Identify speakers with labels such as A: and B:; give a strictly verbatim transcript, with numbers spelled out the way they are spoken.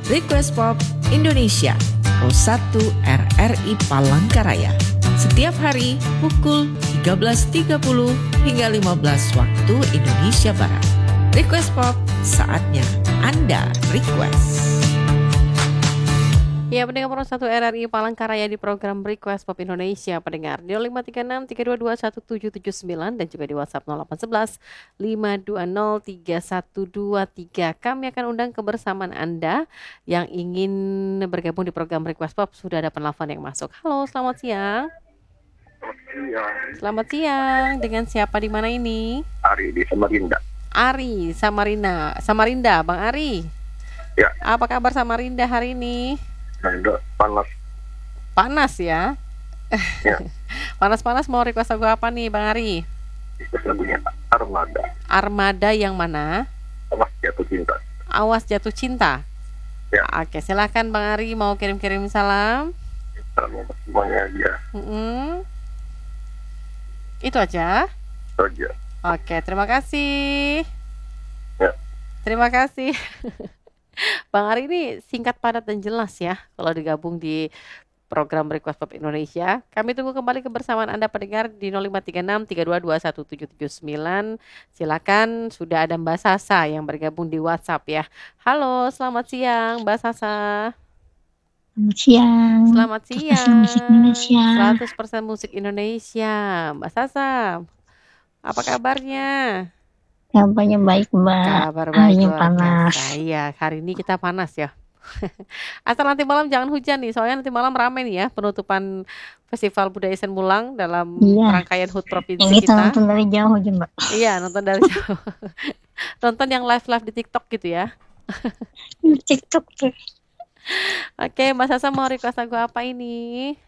A: Request Pop Indonesia Pro satu R R I Palangkaraya. Setiap hari pukul tiga belas tiga puluh hingga lima belas waktu Indonesia Barat. Request Pop, saatnya Anda request.
B: Ya, pendengar Pro satu R R I Palangkaraya di program Request Pop Indonesia, pendengar di nol lima tiga enam tiga dua dua satu tujuh tujuh sembilan dan juga di WhatsApp nol delapan satu satu lima dua nol tiga satu dua tiga. Kami akan undang kebersamaan Anda yang ingin bergabung di program Request Pop. Sudah ada penelpon yang masuk. Halo, selamat siang.
C: Iya,
B: Selamat siang. Dengan siapa di mana ini?
C: Ari di Samarinda.
B: Ari, Samarinda. Samarinda, Bang Ari.
C: Ya.
B: Apa kabar Samarinda hari ini?
C: Ada panas.
B: Panas ya?
C: Ya.
B: Panas-panas mau request lagu apa nih Bang Ari?
C: Itu lagunya Armada.
B: Armada yang mana?
C: Awas jatuh cinta.
B: Awas jatuh cinta.
C: Ya.
B: Oke, silakan Bang Ari mau kirim-kirim salam.
C: Salam buat semuanya aja.
B: Mm-mm. Itu aja.
C: Itu aja.
B: Oke, terima kasih.
C: Ya.
B: Terima kasih. Bang Ari ini singkat, padat, dan jelas ya kalau digabung di program Request Pop Indonesia. Kami tunggu kembali kebersamaan Anda pendengar di nol lima tiga enam tiga dua dua satu tujuh tujuh sembilan. Silakan, sudah ada Mbak Sasa yang bergabung di WhatsApp ya. Halo, selamat siang Mbak Sasa.
D: Selamat siang.
B: Selamat siang.
D: seratus persen Musik Indonesia.
B: seratus persen Musik Indonesia. Mbak Sasa, apa kabarnya?
D: Kabarnya baik, Mbak.
B: Kabar baik,
D: Harinya
B: luar
D: panas.
B: biasa. Iya, hari ini kita panas ya. Asal nanti malam jangan hujan nih, soalnya nanti malam ramai nih ya penutupan Festival Budaya Sen Mulang dalam
D: Iya.
B: rangkaian H U T provinsi
D: Yang kita
B: kita.
D: nonton dari jauh aja, Mbak.
B: Iya, nonton dari jauh. Nonton yang live-live di TikTok gitu ya.
D: TikTok tuh.
B: Oke, Mbak Sasa mau request lagu apa ini?